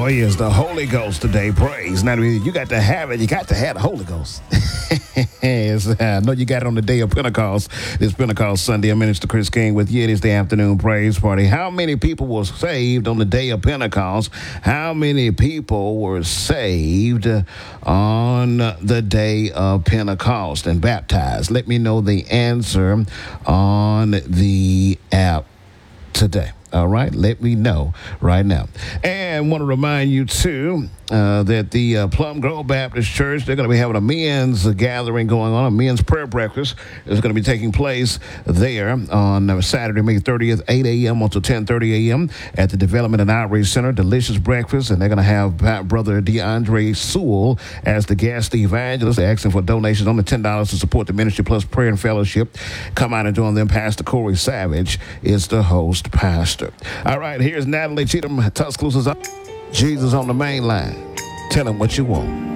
is the Holy Ghost today. Praise. Now, you got to have it. You got to have the Holy Ghost. I know you got it on the day of Pentecost. This Pentecost Sunday. I'm Minister Chris King with you. It is the afternoon praise party. How many people were saved on the day of Pentecost? How many people were saved on the day of Pentecost and baptized? Let me know the answer on the app today. All right, let me know right now. And want to remind you, too, that the Plum Grove Baptist Church, they're going to be having a men's gathering going on, a men's prayer breakfast. It's going to be taking place there on Saturday, May 30th, 8 a.m. until 10:30 a.m. at the Development and Outreach Center. Delicious breakfast, and they're going to have Brother DeAndre Sewell as the guest evangelist. They're asking for donations only $10 to support the ministry plus prayer and fellowship. Come out and join them. Pastor Corey Savage is the host pastor. All right, here's Natalie Cheatham, Tuscaloosa's up. Jesus on the main line. Tell him what you want.